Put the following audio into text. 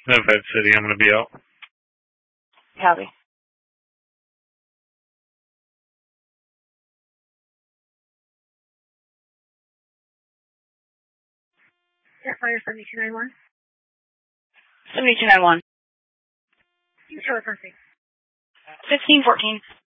Novad City, I'm going to be out. Copy. Jetfire 7291. 7291. Control something. 1514.